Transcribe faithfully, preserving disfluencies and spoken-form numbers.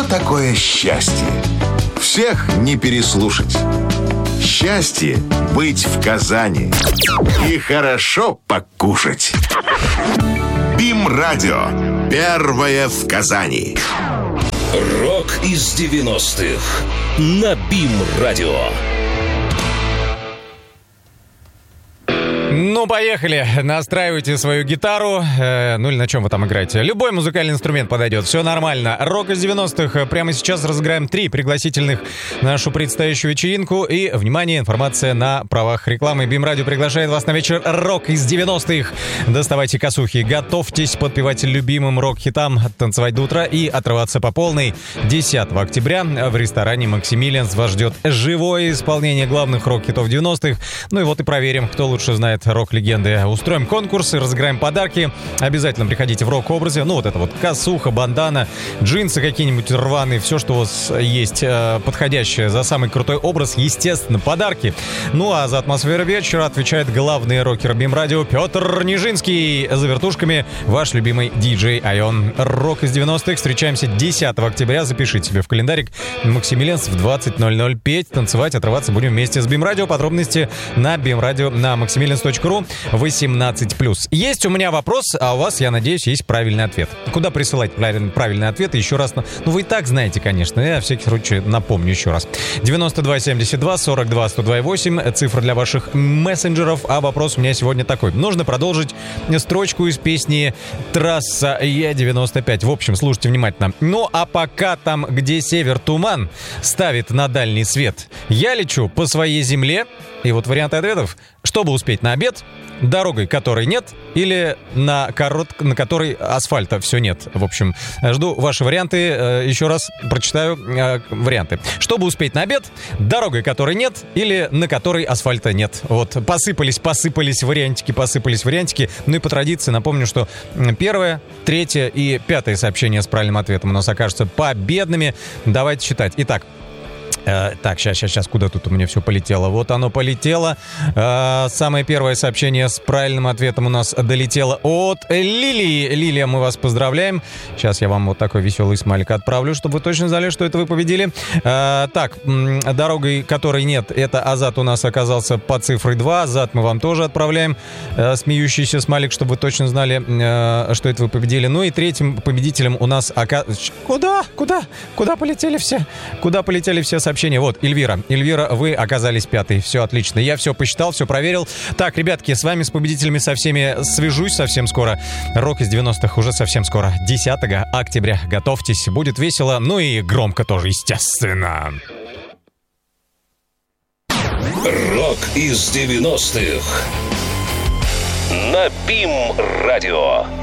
Что такое счастье? Всех не переслушать. Счастье — быть в Казани и хорошо покушать. БИМ-радио. Первое в Казани. Рок из девяностых на БИМ-радио. Ну, поехали. Настраивайте свою гитару. Э, ну, или на чем вы там играете. Любой музыкальный инструмент подойдет. Все нормально. Рок из девяностых. Прямо сейчас разыграем три пригласительных на нашу предстоящую вечеринку. И, внимание, информация на правах рекламы. БИМ-радио приглашает вас на вечер «Рок из девяностых». Доставайте косухи. Готовьтесь подпевать любимым рок-хитам, танцевать до утра и отрываться по полной. десятого октября в ресторане «Максимилианс» вас ждет живое исполнение главных рок-хитов девяностых. Ну и вот и проверим, кто лучше знает рок-легенды. Устроим конкурсы, разыграем подарки. Обязательно приходите в рок-образе. Ну, вот это вот косуха, бандана, джинсы какие-нибудь рваные. Все, что у вас есть подходящее за самый крутой образ. Естественно, подарки. Ну, а за атмосферу вечера отвечает главный рокер БИМ-радио Петр Нижинский. За вертушками ваш любимый диджей Айон. Рок из девяностых. Встречаемся десятого октября. Запишите себе в календарик. Максимилианс в двадцать ноль ноль. Петь, танцевать, отрываться будем вместе с БИМ-радио. Подробности на БИМ-радио на максимилианс точка ру. восемнадцать плюс. Есть у меня вопрос, а у вас, я надеюсь, есть правильный ответ. Куда присылать правильный ответ? Еще раз. Ну, вы и так знаете, конечно. Я, в всякий случай, напомню еще раз. девяносто два семьдесят два сорок два сто два восемь. Цифра для ваших мессенджеров. А вопрос у меня сегодня такой. Нужно продолжить строчку из песни «Трасса Е девяносто пять». В общем, слушайте внимательно. Ну, а пока там, где север туман ставит на дальний свет, я лечу по своей земле. И вот варианты ответов. Чтобы успеть на обед, дорогой которой нет, или на, корот... на которой асфальта все нет. В общем, жду ваши варианты. Еще раз прочитаю варианты. Чтобы успеть на обед, дорогой которой нет, или на которой асфальта нет. Вот, посыпались, посыпались вариантики, посыпались вариантики. Ну и по традиции напомню, что первое, третье и пятое сообщение с правильным ответом у нас окажутся победными. Давайте читать. Итак, Э, так, сейчас, сейчас, сейчас, куда тут у меня все полетело? Вот оно полетело. Э, самое первое сообщение с правильным ответом у нас долетело от Лилии. Лилия, мы вас поздравляем. Сейчас я вам вот такой веселый смайлик отправлю, чтобы вы точно знали, что это вы победили. Э, так, дорогой которой нет, это Азат у нас оказался по цифрой два. Азат мы вам тоже отправляем. Э, смеющийся смайлик, чтобы вы точно знали, э, что это вы победили. Ну и третьим победителем у нас оказался... Куда? Куда? Куда полетели все? Куда полетели все сообщения? Сообщение. Вот, Эльвира. Эльвира, вы оказались пятой. Все отлично. Я все посчитал, все проверил. Так, ребятки, с вами, с победителями, со всеми свяжусь совсем скоро. Рок из девяностых уже совсем скоро. десятого октября. Готовьтесь. Будет весело. Ну и громко тоже, естественно. Рок из девяностых на БИМ-радио.